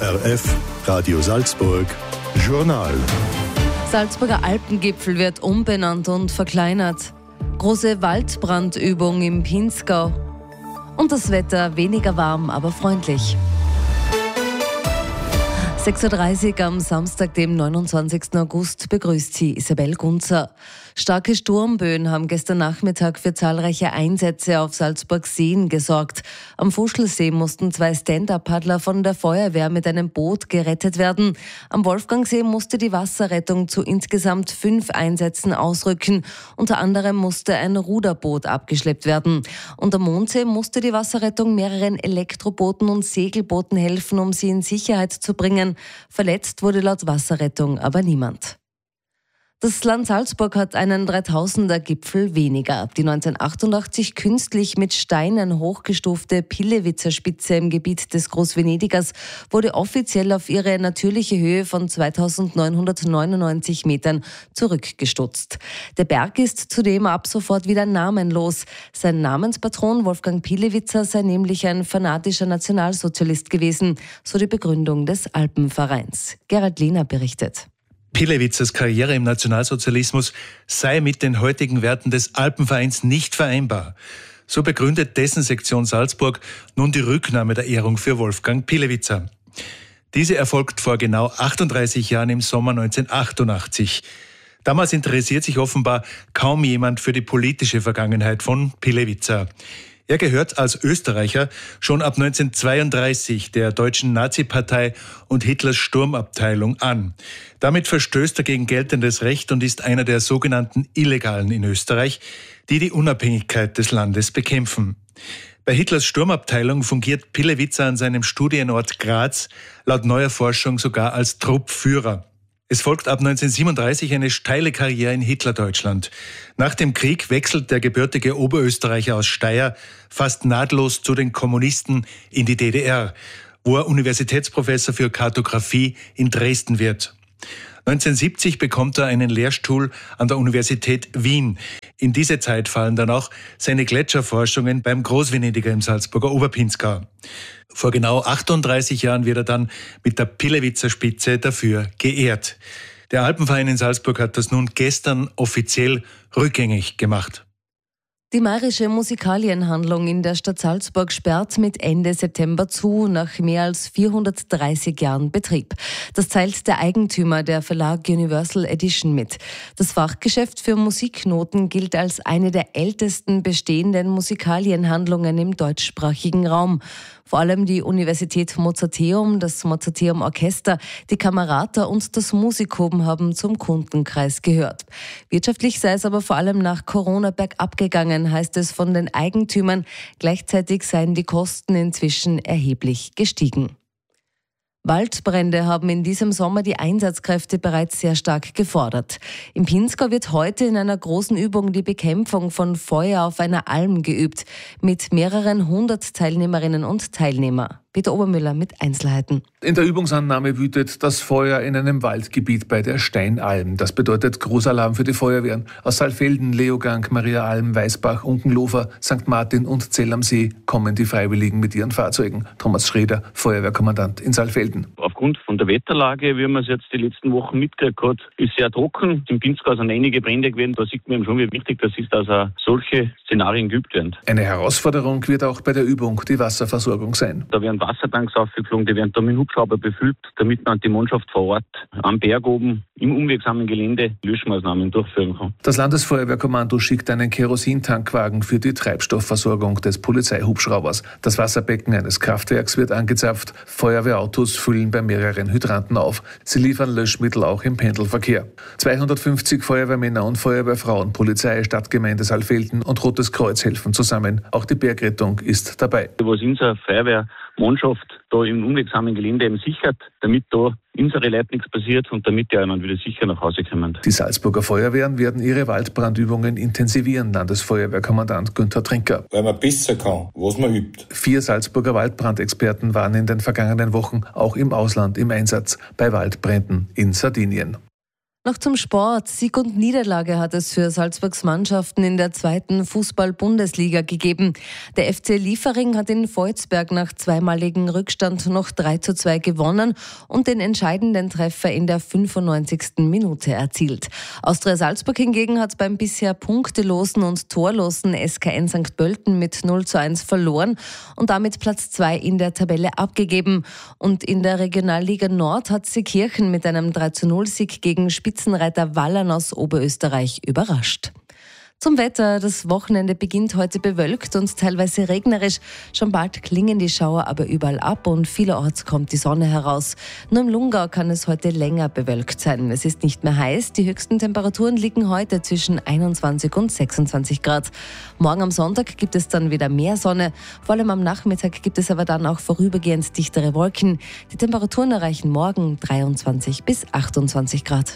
ORF Radio Salzburg Journal. Salzburger Alpengipfel wird umbenannt und verkleinert. Große Waldbrandübung im Pinzgau. Und das Wetter weniger warm, aber freundlich. 6.30 Uhr am Samstag, dem 29. August, begrüßt Sie Isabel Gunzer. Starke Sturmböen haben gestern Nachmittag für zahlreiche Einsätze auf Salzburgs Seen gesorgt. Am Fuschlsee mussten 2 Stand-Up-Paddler von der Feuerwehr mit einem Boot gerettet werden. Am Wolfgangsee musste die Wasserrettung zu insgesamt 5 Einsätzen ausrücken. Unter anderem musste ein Ruderboot abgeschleppt werden. Und am Mondsee musste die Wasserrettung mehreren Elektrobooten und Segelbooten helfen, um sie in Sicherheit zu bringen. Verletzt wurde laut Wasserrettung aber niemand. Das Land Salzburg hat einen 3000er-Gipfel weniger. Die 1988 künstlich mit Steinen hochgestufte Pillewitzer Spitze im Gebiet des Großvenedigers wurde offiziell auf ihre natürliche Höhe von 2999 Metern zurückgestutzt. Der Berg ist zudem ab sofort wieder namenlos. Sein Namenspatron Wolfgang Pillewitzer sei nämlich ein fanatischer Nationalsozialist gewesen, so die Begründung des Alpenvereins. Gerald Lehner berichtet. Pillewitzers Karriere im Nationalsozialismus sei mit den heutigen Werten des Alpenvereins nicht vereinbar. So begründet dessen Sektion Salzburg nun die Rücknahme der Ehrung für Wolfgang Pillewitzer. Diese erfolgt vor genau 38 Jahren im Sommer 1988. Damals interessiert sich offenbar kaum jemand für die politische Vergangenheit von Pillewitzer. Er gehört als Österreicher schon ab 1932 der deutschen Nazi-Partei und Hitlers Sturmabteilung an. Damit verstößt er gegen geltendes Recht und ist einer der sogenannten Illegalen in Österreich, die die Unabhängigkeit des Landes bekämpfen. Bei Hitlers Sturmabteilung fungiert Pillewitzer an seinem Studienort Graz laut neuer Forschung sogar als Truppführer. Es folgt ab 1937 eine steile Karriere in Hitlerdeutschland. Nach dem Krieg wechselt der gebürtige Oberösterreicher aus Steyr fast nahtlos zu den Kommunisten in die DDR, wo er Universitätsprofessor für Kartographie in Dresden wird. 1970 bekommt er einen Lehrstuhl an der Universität Wien. In diese Zeit fallen dann auch seine Gletscherforschungen beim Großvenediger im Salzburger Oberpinzgau. Vor genau 38 Jahren wird er dann mit der Pillewitzer Spitze dafür geehrt. Der Alpenverein in Salzburg hat das nun gestern offiziell rückgängig gemacht. Die Mairische Musikalienhandlung in der Stadt Salzburg sperrt mit Ende September zu, nach mehr als 430 Jahren Betrieb. Das teilt der Eigentümer, der Verlag Universal Edition, mit. Das Fachgeschäft für Musiknoten gilt als eine der ältesten bestehenden Musikalienhandlungen im deutschsprachigen Raum. Vor allem die Universität Mozarteum, das Mozarteum Orchester, die Kamerata und das Musikum haben zum Kundenkreis gehört. Wirtschaftlich sei es aber vor allem nach Corona bergab gegangen, heißt es von den Eigentümern. Gleichzeitig seien die Kosten inzwischen erheblich gestiegen. Waldbrände haben in diesem Sommer die Einsatzkräfte bereits sehr stark gefordert. Im Pinzgau wird heute in einer großen Übung die Bekämpfung von Feuer auf einer Alm geübt, mit mehreren 100 Teilnehmerinnen und Teilnehmern. Peter Obermüller mit Einzelheiten. In der Übungsannahme wütet das Feuer in einem Waldgebiet bei der Steinalm. Das bedeutet Großalarm für die Feuerwehren. Aus Saalfelden, Leogang, Mariaalm, Weißbach, Unkenlofer, St. Martin und Zell am See kommen die Freiwilligen mit ihren Fahrzeugen. Thomas Schreder, Feuerwehrkommandant in Saalfelden. Aufgrund von der Wetterlage, wie man es jetzt die letzten Wochen mitgekriegt hat, ist sehr trocken. Im Pinzgau sind einige Brände gewesen. Da sieht man eben schon, wie wichtig das ist, dass auch solche Szenarien geübt werden. Eine Herausforderung wird auch bei der Übung die Wasserversorgung sein. Da werden Wassertanks aufgeflogen, die werden da mit Hubschrauber befüllt, damit man die Mannschaft vor Ort am Berg oben im unwegsamen Gelände Löschmaßnahmen durchführen kann. Das Landesfeuerwehrkommando schickt einen Kerosintankwagen für die Treibstoffversorgung des Polizeihubschraubers. Das Wasserbecken eines Kraftwerks wird angezapft. Feuerwehrautos füllen bei mehreren Hydranten auf. Sie liefern Löschmittel auch im Pendelverkehr. 250 Feuerwehrmänner und Feuerwehrfrauen, Polizei, Stadtgemeinde Saalfelden und Rotes Kreuz helfen zusammen. Auch die Bergrettung ist dabei. Was unsere Feuerwehrmannschaft da im unwegsamen Gelände eben sichert, damit da unsere Leute nichts passiert und damit die anderen wieder sicher nach Hause kommen. Die Salzburger Feuerwehren werden ihre Waldbrandübungen intensivieren, Landesfeuerwehrkommandant Günther Trinker. Weil man besser kann, was man übt. 4 Salzburger Waldbrandexperten waren in den vergangenen Wochen auch im Ausland im Einsatz bei Waldbränden in Sardinien. Noch zum Sport. Sieg und Niederlage hat es für Salzburgs Mannschaften in der 2. Fußball-Bundesliga gegeben. Der FC Liefering hat in Volzberg nach zweimaligem Rückstand noch 3:2 gewonnen und den entscheidenden Treffer in der 95. Minute erzielt. Austria Salzburg hingegen hat beim bisher punktelosen und torlosen SKN St. Pölten mit 0:1 verloren und damit Platz 2 in der Tabelle abgegeben. Und in der Regionalliga Nord hat Seekirchen mit einem 3:0-Sieg gegen Spitzenreiter Wallern aus Oberösterreich überrascht. Zum Wetter. Das Wochenende beginnt heute bewölkt und teilweise regnerisch. Schon bald klingen die Schauer aber überall ab und vielerorts kommt die Sonne heraus. Nur im Lungau kann es heute länger bewölkt sein. Es ist nicht mehr heiß. Die höchsten Temperaturen liegen heute zwischen 21 und 26 Grad. Morgen am Sonntag gibt es dann wieder mehr Sonne. Vor allem am Nachmittag gibt es aber dann auch vorübergehend dichtere Wolken. Die Temperaturen erreichen morgen 23 bis 28 Grad.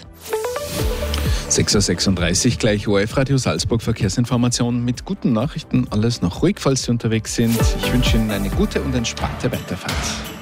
6:36 Uhr, gleich ORF-Radio Salzburg Verkehrsinformationen mit guten Nachrichten. Alles noch ruhig, falls Sie unterwegs sind. Ich wünsche Ihnen eine gute und entspannte Weiterfahrt.